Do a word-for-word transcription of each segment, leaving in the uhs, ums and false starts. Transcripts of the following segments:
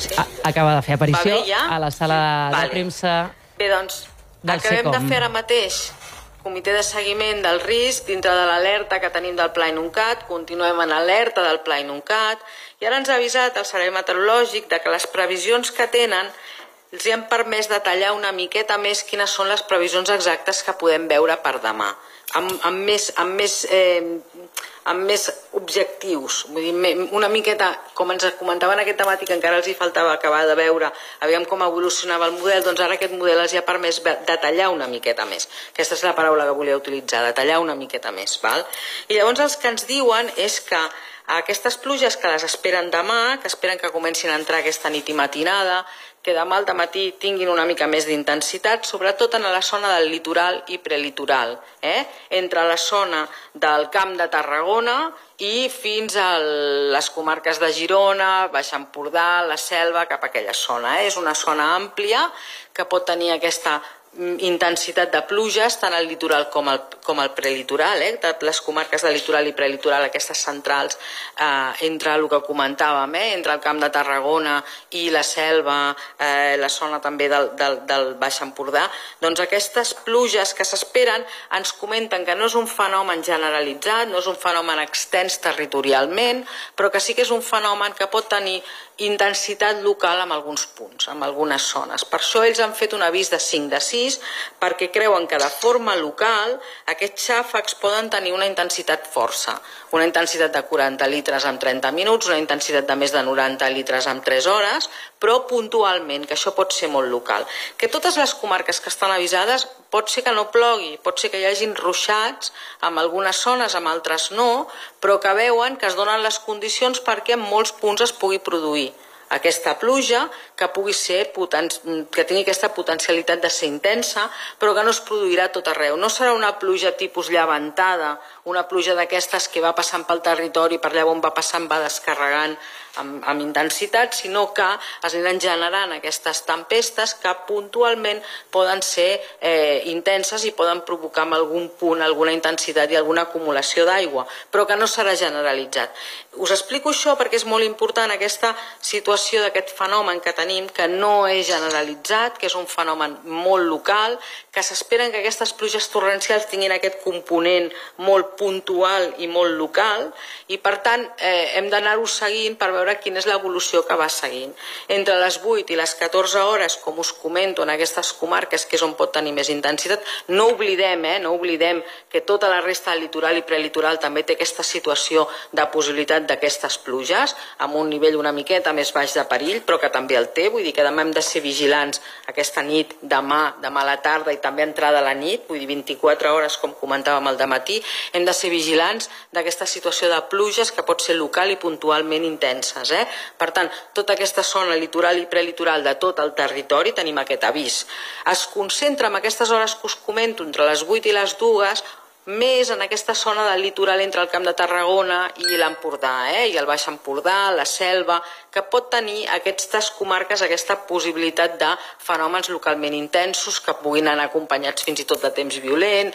acaba de fer aparició a la sala de premsa. Bé, doncs, acabem de fer ara mateix comitè de seguiment del risc dintre de l'alerta que tenim del Pla Inuncat, continuem en alerta del Pla Inuncat, i ara ens ha avisat el Servei Meteorològic de que les previsions que tenen els han permès detallar una miqueta més quines són les previsions exactes que podem veure per demà, amb, amb, més, amb, més, eh, amb més objectius. Vull dir, una miqueta, com ens comentaven aquest matí, que encara els hi faltava acabar de veure, aviam com evolucionava el model, doncs ara aquest model els ha permès detallar una miqueta més. Aquesta és la paraula que volia utilitzar, detallar una miqueta més. Val? I llavors els que ens diuen és que aquestes pluges que les esperen demà, que esperen que comencin a entrar aquesta nit i matinada, que demà al dematí tinguin una mica més d'intensitat, sobretot en la zona del litoral i prelitoral, eh? entre la zona del Camp de Tarragona i fins a les comarques de Girona, Baix Empordà, la Selva, cap a aquella zona. Eh? És una zona àmplia que pot tenir aquesta intensitat de pluges tant al litoral com al, com al prelitoral, eh? les comarques de litoral i prelitoral, aquestes centrals, eh, entre el que comentàvem, eh? entre el Camp de Tarragona i la Selva, eh, la zona també del, del, del Baix Empordà, doncs aquestes pluges que s'esperen ens comenten que no és un fenomen generalitzat, no és un fenomen extens territorialment, però que sí que és un fenomen que pot tenir intensitat local en alguns punts, en algunes zones. Per això ells han fet un avís de cinc de sis, perquè creuen que de forma local aquests xàfecs poden tenir una intensitat força, una intensitat de quaranta litres en trenta minuts, una intensitat de més de noranta litres en tres hores, però puntualment, que això pot ser molt local. Que totes les comarques que estan avisades pot ser que no plogui, pot ser que hi hagin ruixats en algunes zones, en altres no, però que veuen que es donen les condicions perquè en molts punts es pugui produir aquesta pluja, que pugui ser que tingui aquesta potencialitat de ser intensa, però que no es produirà a tot arreu. No serà una pluja tipus llevantada, una pluja d'aquestes que va passant pel territori, per allà on va passant va descarregant amb, amb intensitat, sinó que es aniran generant aquestes tempestes que puntualment poden ser eh, intenses i poden provocar en algun punt alguna intensitat i alguna acumulació d'aigua, però que no serà generalitzat. Us explico això perquè és molt important aquesta situació d'aquest fenomen que tenim, que no és generalitzat, que és un fenomen molt local, que s'esperen que aquestes pluges torrencials tinguin aquest component molt puntual i molt local, i per tant eh, hem d'anar-ho seguint per veure quina és l'evolució que va seguint. Entre les vuit i les catorze hores, com us comento, en aquestes comarques, que és on pot tenir més intensitat, no oblidem, eh, no oblidem que tota la resta del litoral i prelitoral també té aquesta situació de possibilitat d'aquestes pluges, amb un nivell una miqueta més baix de perill, però que també el té, vull dir que demà hem de ser vigilants aquesta nit, demà, demà a la tarda i també entrada a la nit, vull dir vint-i-quatre hores, com comentàvem al dematí, hem de ser vigilants d'aquesta situació de pluges que pot ser local i puntualment intenses. Eh? Per tant, tota aquesta zona litoral i prelitoral de tot el territori tenim aquest avís. Es concentra en aquestes hores que us comento, entre les vuit i les dues, més en aquesta zona del litoral entre el Camp de Tarragona i l'Empordà, eh? i el Baix Empordà, la Selva, que pot tenir aquestes comarques aquesta possibilitat de fenòmens localment intensos que puguin anar acompanyats fins i tot de temps violent,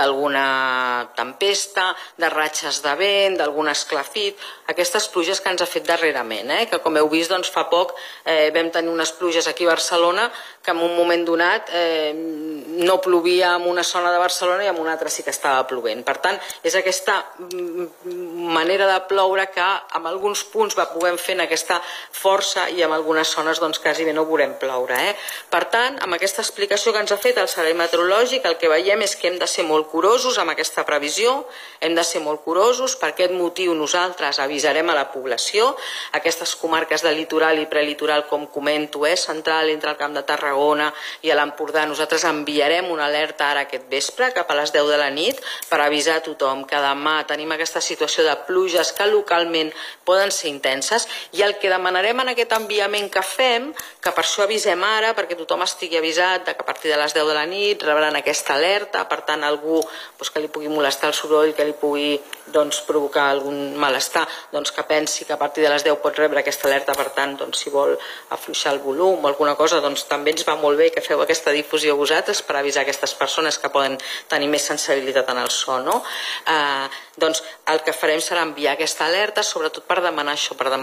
d'alguna tempesta, de ratxes de vent, d'algun esclafit, aquestes pluges que ens ha fet darrerament, eh? que com heu vist doncs, fa poc eh, vam tenir unes pluges aquí a Barcelona que en un moment donat eh, no plovia en una zona de Barcelona i en una altra sí que estava plovent. Per tant, és aquesta manera de ploure que en alguns punts va poder fer en aquesta força i en algunes zones doncs quasi bé no veurem ploure. Eh? Per tant, amb aquesta explicació que ens ha fet el Servei Meteorològic, el que veiem és que hem de ser molt curosos amb aquesta previsió, hem de ser molt curosos, per aquest motiu nosaltres avisarem a la població, aquestes comarques de litoral i prelitoral, com comento, eh? central entre el Camp de Tarragona i l'Empordà, nosaltres enviarem una alerta ara aquest vespre, cap a les deu de la nit, per avisar a tothom que demà tenim aquesta situació de pluges que localment poden ser intenses, i el que demanarem en aquest enviament que fem, que per això avisem ara, perquè tothom estigui avisat que a partir de les deu de la nit rebran aquesta alerta, per tant algú doncs, que li pugui molestar el soroll, que li pugui doncs, provocar algun malestar, doncs, que pensi que a partir de les deu pot rebre aquesta alerta, per tant, doncs, si vol afluixar el volum o alguna cosa, doncs també ens va molt bé que feu aquesta difusió vosaltres per avisar aquestes persones que poden tenir més sensibilitat en el so. No? Eh, doncs el que farem serà enviar aquesta alerta, sobretot per demanar això, per demanar